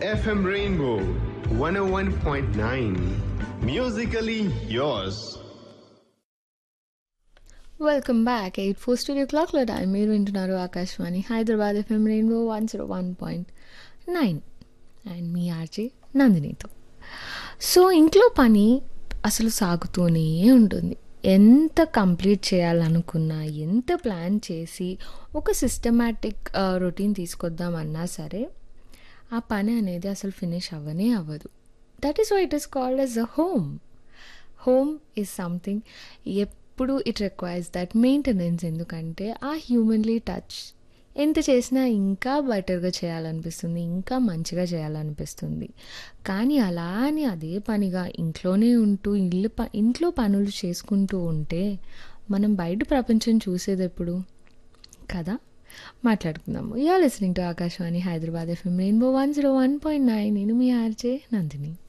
FM Rainbow 101.9. Musically yours. Welcome back 8:04 studio క్లాక్లో time మీరు వింటున్నారు Akashvani Hyderabad FM rainbow 101.9 and me RJ నందినితో. So ఇంట్లో పని అసలు సాగుతూనే ఉంటుంది. ఎంత కంప్లీట్ చేయాలనుకున్నా, ఎంత ప్లాన్ చేసి ఒక సిస్టమాటిక్ రొటీన్ తీసుకొద్దామన్నా సరే ఆ పని అనేది అసలు ఫినిష్ అవ్వనే అవ్వదు. That is why it is called as a home. Home is something ఎప్పుడు ఇట్ రిక్వైర్స్ దట్ మెయింటెనెన్స్. ఎందుకంటే ఆ హ్యూమన్లీ టచ్ ఎంత చేసినా ఇంకా బెటర్గా చేయాలనిపిస్తుంది, ఇంకా మంచిగా చేయాలనిపిస్తుంది. కానీ అలా అని అదే పనిగా ఇంట్లోనే ఉంటూ ఇంట్లో పనులు చేసుకుంటూ ఉంటే మనం బయట ప్రపంచం చూసేది ఎప్పుడు కదా. మాట్లాడుకుందాము. You are listening to Akashvani Hyderabad FM rainbow 101.9. నేను మీ ఆర్జే నందిని.